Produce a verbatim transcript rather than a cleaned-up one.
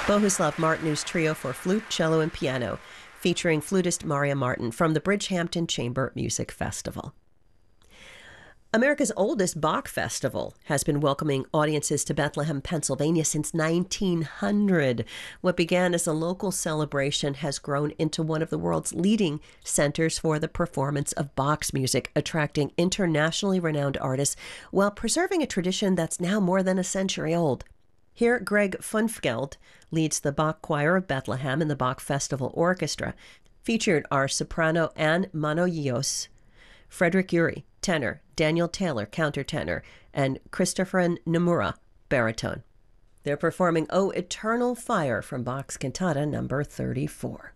Bohuslav Martinu's trio for flute, cello, and piano, featuring flutist Maria Martin from the Bridgehampton Chamber Music Festival. America's oldest Bach Festival has been welcoming audiences to Bethlehem, Pennsylvania since nineteen hundred. What began as a local celebration has grown into one of the world's leading centers for the performance of Bach's music, attracting internationally renowned artists while preserving a tradition that's now more than a century old. Here, Greg Funfgeld leads the Bach Choir of Bethlehem and the Bach Festival Orchestra. Featured are soprano Anne Manoyios, Frederick Urey, tenor, Daniel Taylor, countertenor, and Christopher Nomura, baritone. They're performing O Eternal Fire from Bach's Cantata number thirty-four.